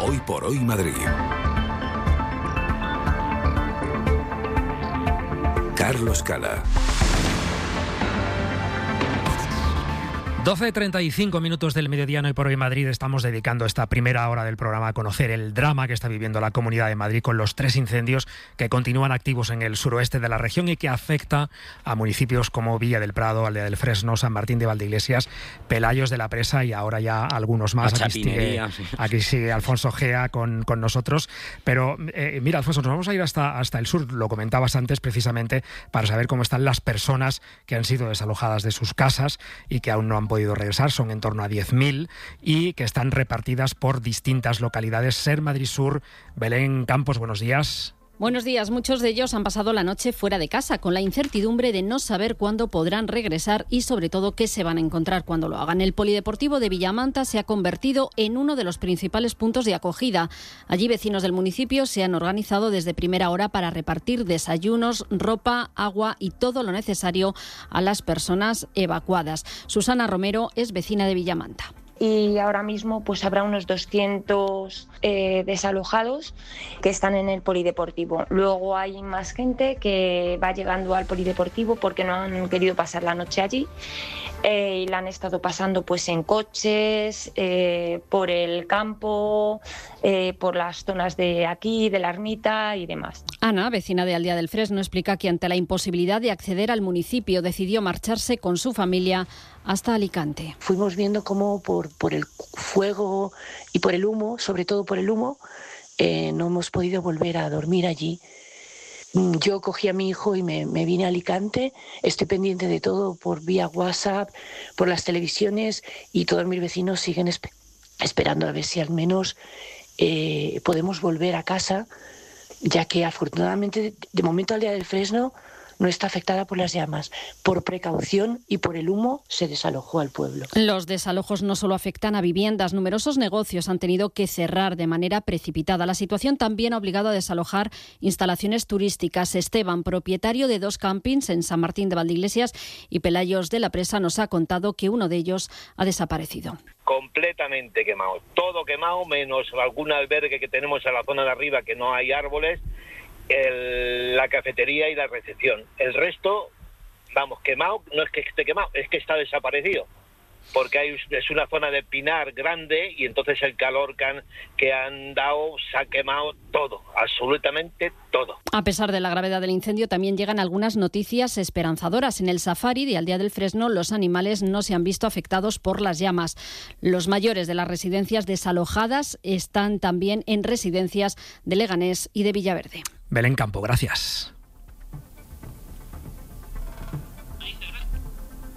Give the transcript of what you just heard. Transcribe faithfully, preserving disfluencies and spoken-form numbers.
Hoy por Hoy Madrid. Carlos Cala. doce treinta y cinco minutos del mediodía, Hoy por Hoy Madrid. Estamos dedicando esta primera hora del programa a conocer el drama que está viviendo la Comunidad de Madrid con los tres incendios que continúan activos en el suroeste de la región y que afecta a municipios como Villa del Prado, Aldea del Fresno, San Martín de Valdeiglesia, Pelayos de la Presa y ahora ya algunos más. Aquí sigue, aquí sigue Alfonso Gea con, con nosotros. Pero eh, mira, Alfonso, nos vamos a ir hasta, hasta el sur, lo comentabas antes precisamente, para saber cómo están las personas que han sido desalojadas de sus casas y que aún no han podido regresar. Son en torno a diez mil y que están repartidas por distintas localidades. Ser Madrid Sur, Belén Campos, buenos días. Buenos días. Muchos de ellos han pasado la noche fuera de casa con la incertidumbre de no saber cuándo podrán regresar y sobre todo qué se van a encontrar cuando lo hagan. El polideportivo de Villamanta se ha convertido en uno de los principales puntos de acogida. Allí vecinos del municipio se han organizado desde primera hora para repartir desayunos, ropa, agua y todo lo necesario a las personas evacuadas. Susana Romero es vecina de Villamanta. Y ahora mismo pues habrá unos doscientos eh, desalojados que están en el polideportivo. Luego hay más gente que va llegando al polideportivo porque no han querido pasar la noche allí eh, y la han estado pasando pues en coches, eh, por el campo, eh, por las zonas de aquí, de la ermita y demás. Ana, vecina de Aldea del Fresno, explica que ante la imposibilidad de acceder al municipio decidió marcharse con su familia hasta Alicante. Fuimos viendo cómo por, por el fuego y por el humo, sobre todo por el humo, eh, no hemos podido volver a dormir allí. Yo cogí a mi hijo y me, me vine a Alicante. Estoy pendiente de todo por vía WhatsApp, por las televisiones, y todos mis vecinos siguen esp- esperando a ver si al menos eh, podemos volver a casa, ya que afortunadamente de momento Aldea del Fresno no está afectada por las llamas. Por precaución y por el humo se desalojó al pueblo. Los desalojos no solo afectan a viviendas, numerosos negocios han tenido que cerrar de manera precipitada. La situación también ha obligado a desalojar instalaciones turísticas. Esteban, propietario de dos campings en San Martín de Valdeiglesia y Pelayos de la Presa, nos ha contado que uno de ellos ha desaparecido. Completamente quemado, todo quemado, menos algún albergue que tenemos en la zona de arriba que no hay árboles, el, la cafetería y la recepción. El resto, vamos, quemado, no es que esté quemado, es que está desaparecido, porque hay, es una zona de pinar grande y entonces el calor que han, que han dado se ha quemado todo, absolutamente todo. A pesar de la gravedad del incendio, también llegan algunas noticias esperanzadoras. En el safari de Aldea del Fresno, los animales no se han visto afectados por las llamas. Los mayores de las residencias desalojadas están también en residencias de Leganés y de Villaverde. Belén Campo, gracias.